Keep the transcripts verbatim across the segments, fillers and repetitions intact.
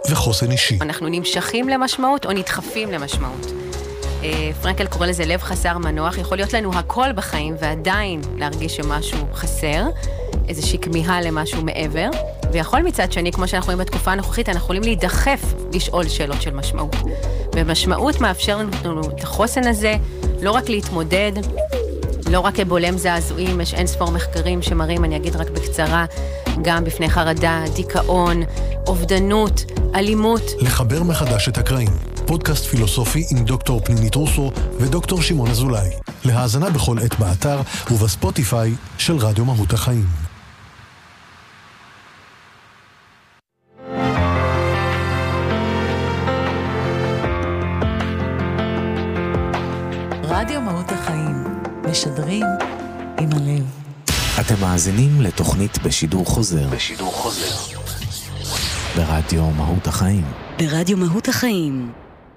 וחוסן אישי. אנחנו נמשכים למשמעות או נדחפים למשמעות. פרנקל קורא לזה לב חסר מנוח. יכול להיות לנו הכל בחיים ועדיין להרגיש שמשהו חסר, איזושהי כמיהה למשהו מעבר, ויכול מצד שני, כמו שאנחנו רואים בתקופה הנוכחית, אנחנו יכולים להידחף לשאול שאלות של משמעות. ומשמעות מאפשר לנו את החוסן הזה, לא רק להתמודד, לא רק כבולם זעזועים, יש אין ספור מחקרים שמראים, אני אגיד רק בקצרה, גם בפני חרדה, דיכאון, אובדנות, אלימות. לחבר מחדש את הקרעים. פודקאסט פילוסופי עם דוקטור פנימית רוסו ודוקטור שמעון אזולאי. להאזנה בכל עת באתר ובספוטיפיי של רדיו מהות החיים. רדיו מהות החיים. משדרים עם הלב. אתם מאזינים לתוכנית בשידור חוזר. בשידור חוזר. ברדיו מהות החיים. ברדיו מהות החיים.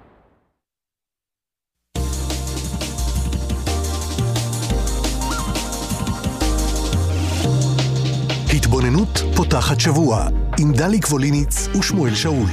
התבוננות פותחת שבוע עם דליק ווליניץ ושמואל שאול.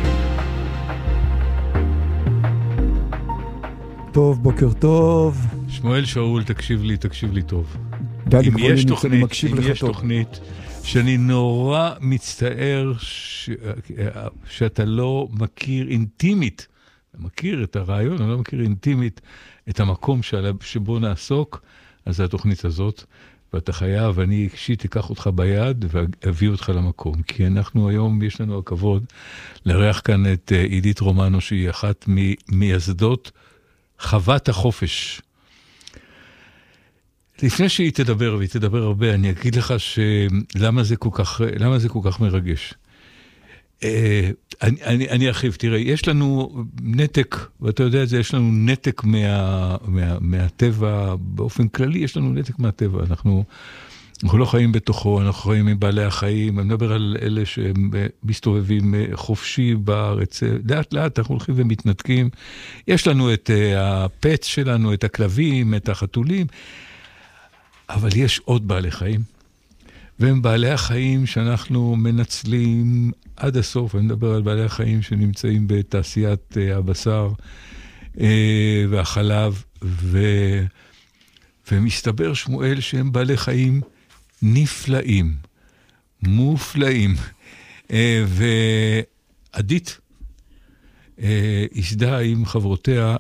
טוב, בוקר טוב. שמואל שאול, תקשיב לי, תקשיב לי טוב. דליק אם יש ווליניץ, תוכנית, אני מקשיב אם לך יש טוב. תוכנית שאני נורא מצטער ש... שאתה לא מכיר אינטימית, אתה מכיר את הרעיון, אני לא מכיר אינטימית את המקום שעלה, שבו נעסוק, אז זה התוכנית הזאת, ואתה חייב, אני אישית אקח אותך ביד ואביא אותך למקום, כי אנחנו היום, יש לנו הכבוד לארח כאן את עידית רומנו, שהיא אחת ממייסדות חוות החופש. לפני שהיא תדבר, והיא תדבר הרבה, אני אגיד לך שלמה זה כל כך, למה זה כל כך מרגש. אני, אני, אני ארחיב, תראה, יש לנו נתק, ואתה יודע את זה, יש לנו נתק מה, מה, מהטבע, באופן כללי יש לנו נתק מהטבע, אנחנו, אנחנו לא חיים בתוכו, אנחנו חיים עם בעלי החיים, אני מדבר על אלה שהם מסתובבים חופשי בארץ, לאט לאט אנחנו הולכים ומתנתקים, יש לנו את הפץ שלנו, את הכלבים, את החתולים, אבל יש עוד בעלי חיים, והם בעלי החיים שאנחנו מנצלים עד הסוף. אני מדבר על בעלי החיים שנמצאים בתעשיית הבשר והחלב, ו... ומסתבר, שמואל, שהם בעלי חיים נפלאים, מופלאים. ועדית יסדה עם חברותיה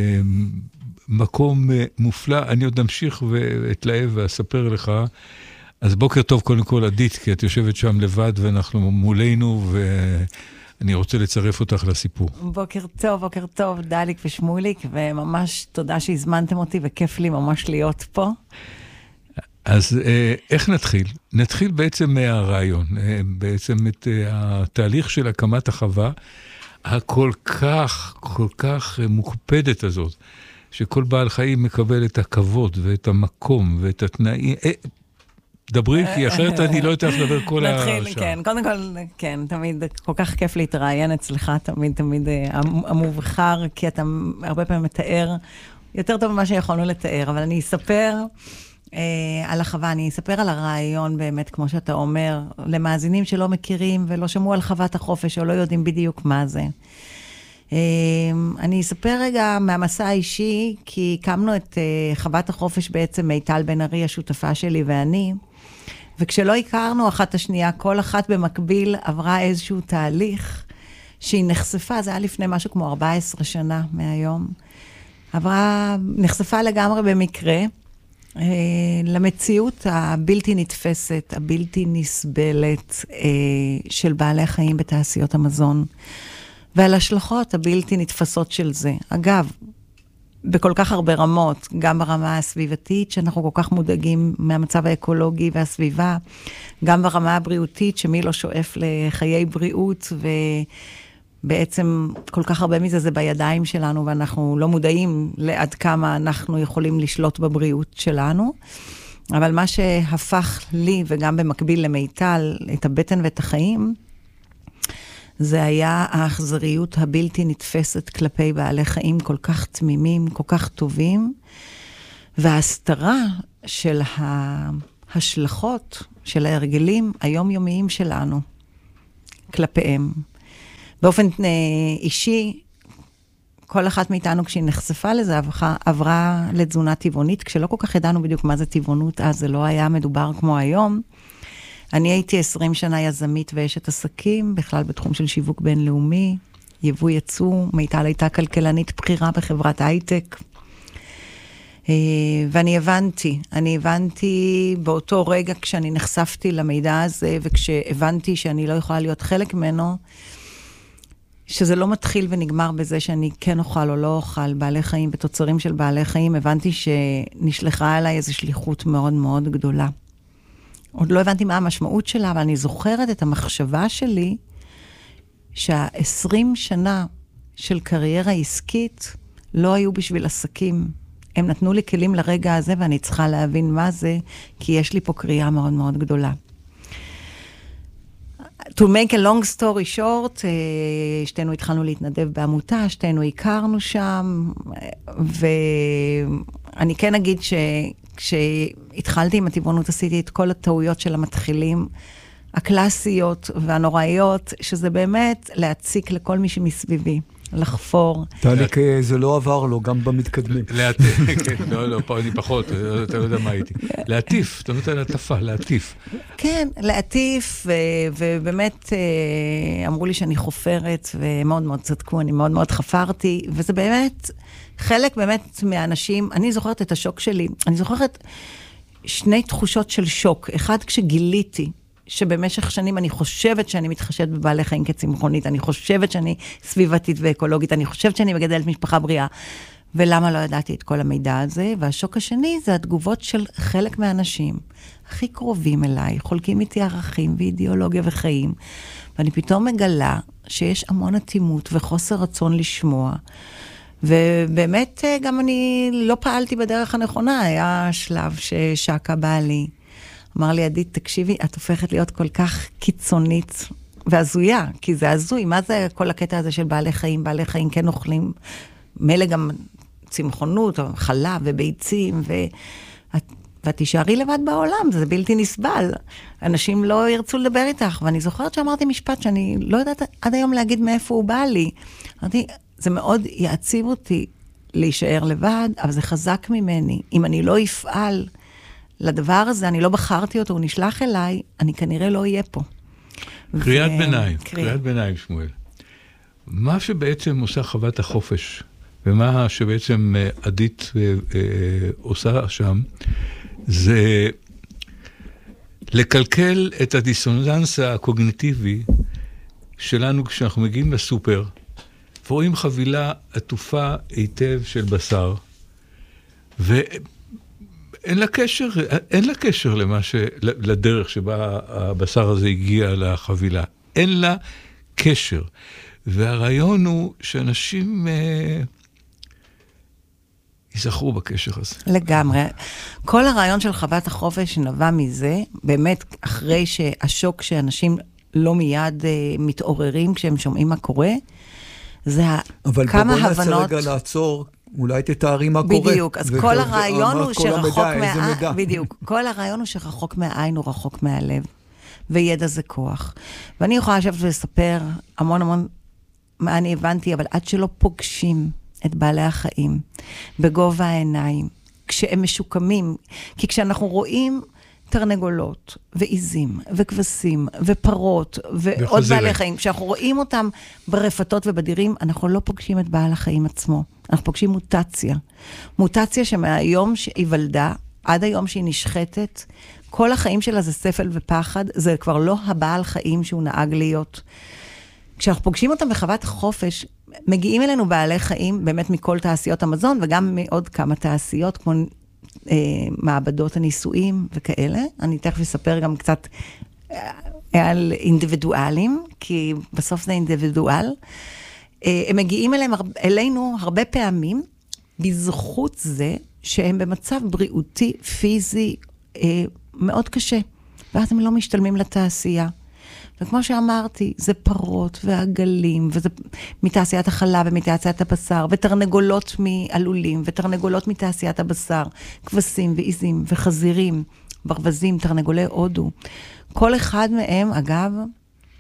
מקום מופלא. אני עוד אמשיך ואתלהב ואספר לך. אז בוקר טוב קודם כל עדית, כי את יושבת שם לבד ואנחנו מולנו, ואני רוצה לצרף אותך לסיפור. בוקר טוב, בוקר טוב, דליק ושמוליק, וממש תודה שהזמנתם אותי, וכיף לי ממש להיות פה. אז איך נתחיל? נתחיל בעצם מהרעיון, בעצם את התהליך של הקמת החווה, הכל כך, כל כך מוקפדת הזאת, שכל בעל חיים מקבל את הכבוד ואת המקום ואת התנאים. דברי, כי אחרת אני לא אתך לדבר כל השעה. נתחיל, כן. קודם כל, כן, תמיד כל כך כיף להתראיין אצלך, תמיד, תמיד המובחר, כי אתה הרבה פעמים מתאר יותר טוב ממה שיכולנו לתאר, אבל אני אספר על החווה, אני אספר על הרעיון באמת, כמו שאתה אומר, למאזינים שלא מכירים ולא שמעו על חוות החופש, או לא יודעים בדיוק מה זה. אני אספר רגע מהמסע האישי, כי הקמנו את חוות החופש בעצם מיטל בן ארי, השותפה שלי ואני, וכשלא הכרנו אחת השנייה, כל אחת במקביל עברה איזשהו תהליך שהיא נחשפה, זה היה לפני משהו כמו ארבע עשרה שנה מהיום, עברה, נחשפה לגמרי במקרה, למציאות הבלתי נתפסת, הבלתי נסבלת של בעלי חיים בתעשיות המזון, ועל השלכות הבלתי נתפסות של זה. אגב, בכל כך הרבה רמות, גם ברמה הסביבתית, שאנחנו כל כך מודאגים מהמצב האקולוגי והסביבה, גם ברמה הבריאותית, שמי לא שואף לחיי בריאות, ובעצם כל כך הרבה מזה זה בידיים שלנו, ואנחנו לא מודעים לעד כמה אנחנו יכולים לשלוט בבריאות שלנו. אבל מה שהפך לי, וגם במקביל למיטל, את הבטן ואת החיים, זה היה האכזריות הבלתי נתפסת כלפי בעלי חיים כל כך תמימים, כל כך טובים, וההסתרה של ההשלכות של ההרגלים היומיומיים שלנו כלפיהם. באופן אישי, כל אחת מאיתנו כשהיא נחשפה לזה, עברה לתזונה טבעונית, כשלא כל כך ידענו בדיוק מה זה טבעונות, אז זה לא היה מדובר כמו היום. אני הייתי עשרים שנה יזמית ואשת עסקים, בכלל בתחום של שיווק בינלאומי, יבוא יצוא, מיטל הייתה כלכלנית בחירה בחברת הייטק, ואני הבנתי, אני הבנתי באותו רגע כשאני נחשפתי למידע הזה, וכשהבנתי שאני לא יכולה להיות חלק ממנו, שזה לא מתחיל ונגמר בזה שאני כן אוכל או לא אוכל בעלי חיים ותוצרים של בעלי חיים, הבנתי שנשלחה אליי איזו שליחות מאוד מאוד גדולה. עוד לא הבנתי מה המשמעות שלה, אבל אני זוכרת את המחשבה שלי, שה-עשרים שנה של קריירה עסקית לא היו בשביל עסקים. הם נתנו לי כלים לרגע הזה, ואני צריכה להבין מה זה, כי יש לי פה קריאה מאוד מאוד גדולה. To make a long story short, שתינו התחלנו להתנדב בעמותה, שתינו הכרנו שם, ואני כן אגיד שכשהתחלתי עם הטבעונות עשיתי את כל הטעויות של המתחילים, הקלאסיות והנוראיות, שזה באמת להציק לכל מי שמסביבי, לחפור. תהליך זה לא עבר לו, גם במתקדמים. לא, לא, אני פחות, אתה לא יודע מה הייתי. להטיף, אתה אומרת על הטפה, להטיף. כן, להטיף, ובאמת אמרו לי שאני חופרת, ומאוד מאוד צדקו, אני מאוד מאוד חפרתי, וזה באמת, חלק באמת מהאנשים, אני זוכרת את השוק שלי, אני זוכרת שני תחושות של שוק, אחד כשגיליתי, שבמשך שנים אני חושבת שאני מתחשבת בבעלי חיים כצמחונית, אני חושבת שאני סביבתית ואקולוגית, אני חושבת שאני מגדלת משפחה בריאה, ולמה לא ידעתי את כל המידע הזה? והשוק השני זה התגובות של חלק מהאנשים, הכי קרובים אליי, חולקים איתי ערכים ואידיאולוגיה וחיים, ואני פתאום מגלה שיש המון אטימות וחוסר רצון לשמוע, ובאמת גם אני לא פעלתי בדרך הנכונה, היה שלב ששקה בעלי, אמר לי, עדית, תקשיבי, את הופכת להיות כל כך קיצונית והזויה, כי זה הזוי. מה זה כל הקטע הזה של בעלי חיים? בעלי חיים כן אוכלים, מלא גם צמחונות, חלב וביצים, ואת, ואת תישארי לבד בעולם, זה בלתי נסבל. אנשים לא ירצו לדבר איתך, ואני זוכרת שאמרתי משפט שאני לא יודעת עד היום להגיד מאיפה הוא בא לי. אמרתי, זה מאוד יעציב אותי להישאר לבד, אבל זה חזק ממני. אם אני לא אפעל לדבר הזה, אני לא בחרתי אותו, הוא נשלח אליי, אני כנראה לא אהיה פה. קריאת ביניים, קריאת ביניים, שמואל. מה שבעצם עושה חוות החופש, ומה שבעצם עדית עושה שם, זה לקלקל את הדיסוננס הקוגניטיבי שלנו כשאנחנו מגיעים לסופר, ורואים חבילה עטופה היטב של בשר, ו... אין לה קשר, אין לה קשר למה ש... לדרך שבה הבשר הזה הגיע לחבילה. אין לה קשר. והרעיון הוא שאנשים אה, יזכרו בקשר הזה. לגמרי. כל הרעיון של חוות החופש נבע מזה, באמת אחרי שהשוק שאנשים לא מיד אה, מתעוררים כשהם שומעים מה קורה, זה כמה הבנות... אבל בוא נעשה רגע לעצור, אולי תתארי מה קורה. בדיוק, אז כל הרעיון הוא שרחוק מהעין, בדיוק, כל הרעיון הוא שרחוק מהעין הוא רחוק מהלב, וידע זה כוח. ואני יכולה לשבת ולספר המון המון מה אני הבנתי, אבל עד שלא פוגשים את בעלי החיים, בגובה העיניים, כשהם משוקמים, כי כשאנחנו רואים תרנגולות, ועיזים, וכבשים, ופרות, ועוד בעלי חיים, כשאנחנו רואים אותם ברפתות ובדירים, אנחנו לא פוגשים את בעל החיים עצמו. אנחנו פוגשים מוטציה. מוטציה שמהיום שהיא ולדה, עד היום שהיא נשחטת, כל החיים שלה זה ספל ופחד, זה כבר לא הבעל חיים שהוא נהג להיות. כשאנחנו פוגשים אותם בחוות חופש, מגיעים אלינו בעלי חיים, באמת מכל תעשיות המזון, וגם מעוד כמה תעשיות, כמו מעבדות הניסויים וכאלה. אני תכף אספר גם קצת על אינדיבידואלים, כי בסוף זה אינדיבידואל. הם מגיעים אליהם, אלינו הרבה פעמים, בזכות זה שהם במצב בריאותי, פיזי, מאוד קשה. ואז הם לא משתלמים לתעשייה. וכמו שאמרתי, זה פרות ועגלים, וזה מתעשיית החלב ומתעשיית הבשר, ותרנגולות מעלולים, ותרנגולות מתעשיית הבשר, כבשים ועיזים וחזירים, ברווזים, תרנגולי הודו. כל אחד מהם, אגב,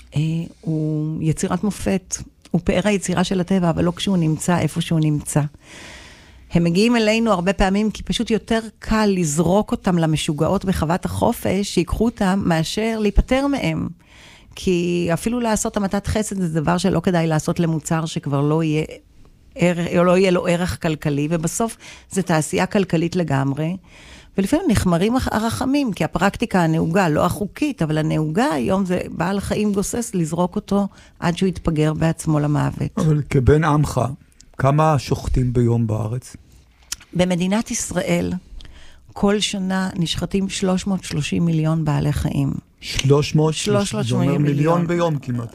אה, הוא יצירת מופת. הוא פאר היצירה של הטבע, אבל לא כשהוא נמצא איפה שהוא נמצא. הם מגיעים אלינו הרבה פעמים, כי פשוט יותר קל לזרוק אותם למשוגעות בחוות החופש, שיקחו אותם מאשר להיפטר מהם. כי אפילו לעשות המתת חסד זה דבר שלא כדאי לעשות למוצר שכבר לא יהיה, ערך, או לא יהיה לו ערך כלכלי, ובסוף זה תעשייה כלכלית לגמרי. ולפעמים נחמרים הרחמים, כי הפרקטיקה הנהוגה, לא החוקית, אבל הנהוגה היום זה בעל חיים גוסס לזרוק אותו עד שהוא יתפגר בעצמו למוות. אבל כבן עמך, כמה שוחטים ביום בארץ? במדינת ישראל, כל שנה נשחטים שלוש מאות ושלושים מיליון בעלי חיים. שלוש מאות שלוש מאות זה אומר מיליון. מיליון ביום כמעט.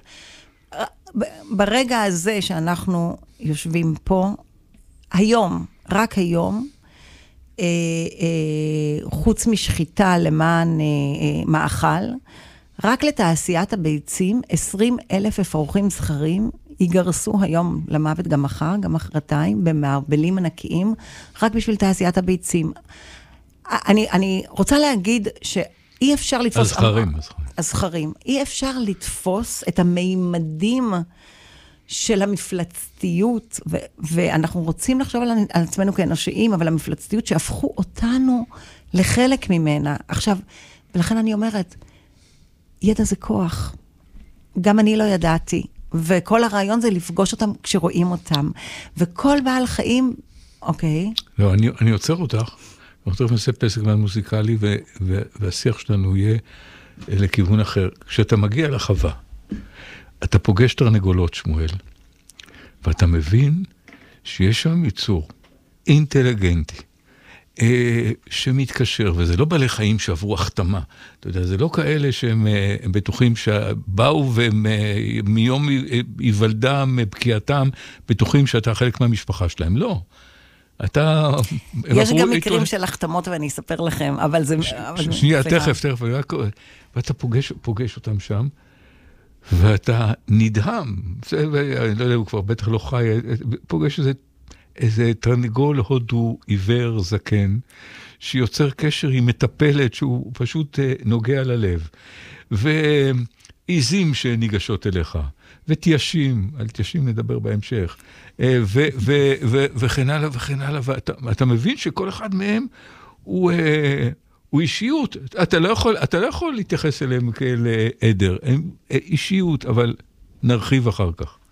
ברגע הזה שאנחנו יושבים פה, היום, רק היום, אה, אה, חוץ משחיטה למען אה, אה, מאכל, רק לתעשיית הביצים, עשרים אלף אפרוחים זכרים, ייגרסו היום למוות גם מחר, גם מחרתיים, במערבלים ענקיים, רק בשביל תעשיית הביצים. אני, אני רוצה להגיד שאי אפשר לתפוס... הזכרים, הזכרים. הזכרים. אי אפשר לתפוס את המימדים של המפלצתיות, ו- ואנחנו רוצים לחשוב על, על עצמנו כאנושיים, אבל המפלצתיות שהפכו אותנו לחלק ממנה. עכשיו, ולכן אני אומרת, ידע זה כוח. גם אני לא ידעתי. וכל הרעיון זה לפגוש אותם כשרואים אותם. וכל בעל חיים, אוקיי. לא, אני, אני עוצר אותך. אנחנו תכף נעשה פסק מן מוזיקלי, ו- ו- והשיח שלנו יהיה לכיוון אחר. כשאתה מגיע לחווה, אתה פוגש תרנגולות, שמואל, ואתה מבין שיש שם יצור אינטליגנטי, אה, שמתקשר, וזה לא בעלי חיים שעברו החתמה. אתה יודע, זה לא כאלה שהם אה, בטוחים שבאו והם אה, מיום היוולדם, פקיעתם, בטוחים שאתה חלק מהמשפחה שלהם. לא. אתה... יש גם מקרים איתו... של החתמות ואני אספר לכם, אבל זה... ש... אבל... שנייה, תכף, תכף. ואתה פוגש, פוגש אותם שם, ואתה נדהם. אני לא יודע, הוא כבר בטח לא חי, פוגש איזה... איזה תרנגול הודו עיוור זקן, שיוצר קשר עם מטפלת שהוא פשוט נוגע ללב, ועיזים שניגשות אליך, ותיישים, על תיישים נדבר בהמשך, ו- ו- ו- וכן הלאה וכן הלאה, ואתה אתה מבין שכל אחד מהם הוא, הוא אישיות, אתה לא יכול, אתה לא יכול להתייחס אליהם כאל עדר, הם אישיות, אבל נרחיב אחר כך.